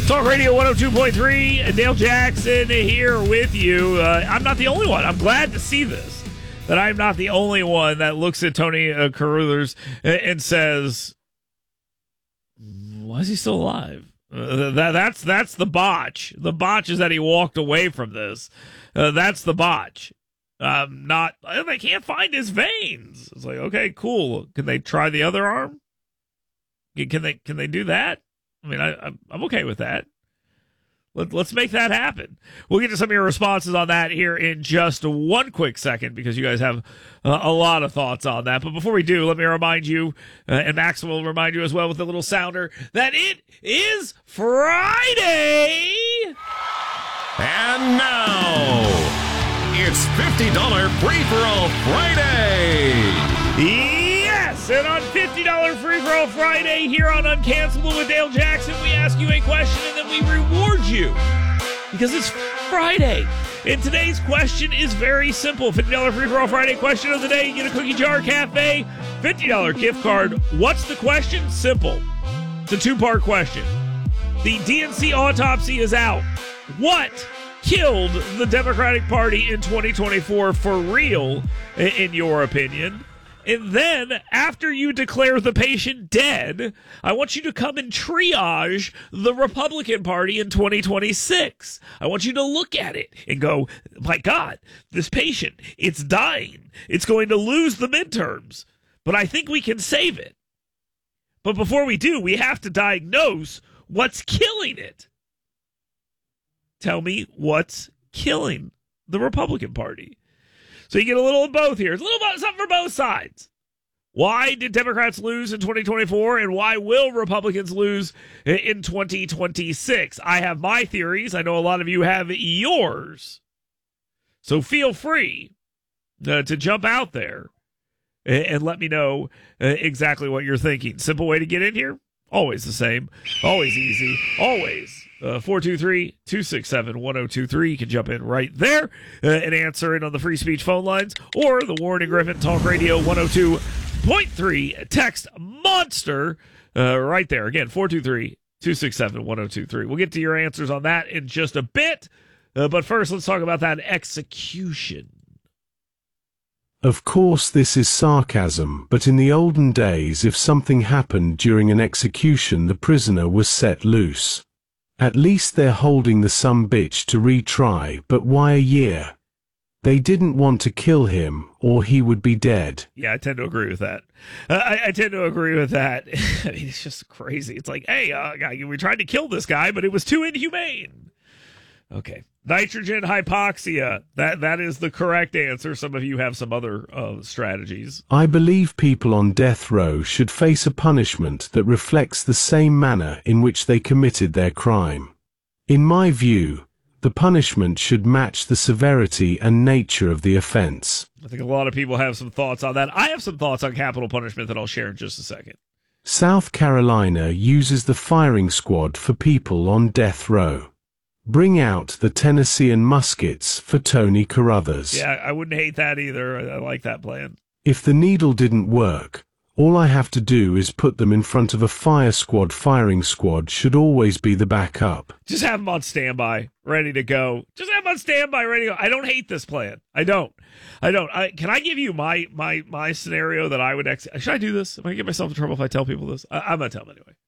Talk Radio 102.3, Dale Jackson here with you. I'm not the only one. I'm glad to see this, that I'm not the only one that looks at Tony Carruthers and says, why is he still alive? That's the botch. The botch is that he walked away from this. That's the botch. They can't find his veins. It's like, okay, cool. Can they try the other arm? Can they do that? I mean, I'm okay with that. Let's make that happen. We'll get to some of your responses on that here in just one quick second because you guys have a lot of thoughts on that. But before we do, let me remind you, and Max will remind you as well with a little sounder, that it is Friday. And now, it's $50 Free-For-All Friday. Yes, and on $50 Free-For-All Friday here on Uncancelable with Dale Jackson, we ask you a question and then we reward you because it's Friday. And today's question is very simple. $50 Free-For-All Friday question of the day. You get a Cookie Jar Cafe, $50 gift card. What's the question? Simple. It's a two-part question. The DNC autopsy is out. What killed the Democratic Party in 2024 for real, in your opinion? And then, after you declare the patient dead, I want you to come and triage the Republican Party in 2026. I want you to look at it and go, my God, this patient, it's dying. It's going to lose the midterms. But I think we can save it. But before we do, we have to diagnose what's killing it. Tell me what's killing the Republican Party. So you get a little of both here. It's a little bit something for both sides. Why did Democrats lose in 2024, and why will Republicans lose in 2026? I have my theories. I know a lot of you have yours. So feel free to jump out there and let me know exactly what you're thinking. Simple way to get in here. Always the same. Always easy. Always. 423-267-1023. You can jump in right there and answer it on the free speech phone lines or the Warren and Griffin Talk Radio 102.3 text monster right there. Again, 423-267-1023. We'll get to your answers on that in just a bit. But first, let's talk about that execution. Of course this is sarcasm, but in the olden days if something happened during an execution the prisoner was set loose. At least they're holding the sumbitch to retry, but why a year? They didn't want to kill him, or he would be dead. Yeah, I tend to agree with that. I tend to agree with that. I mean, it's just crazy. It's like, hey, we tried to kill this guy, but it was too inhumane. Okay. Nitrogen hypoxia. That is the correct answer. Some of you have some other strategies. I believe people on death row should face a punishment that reflects the same manner in which they committed their crime. In my view, the punishment should match the severity and nature of the offense. I think a lot of people have some thoughts on that. I have some thoughts on capital punishment that I'll share in just a second. South Carolina uses the firing squad for people on death row. Bring out the Tennessean muskets for Tony Carruthers. Yeah, I wouldn't hate that either. I like that plan. If the needle didn't work, all I have to do is put them in front of a fire squad. Firing squad should always be the backup. Just have them on standby, ready to go. Just have them on standby, ready to go. I don't hate this plan. I don't. Can I give you my scenario that I would should I do this? Am I going to get myself in trouble if I tell people this? I'm going to tell them anyway.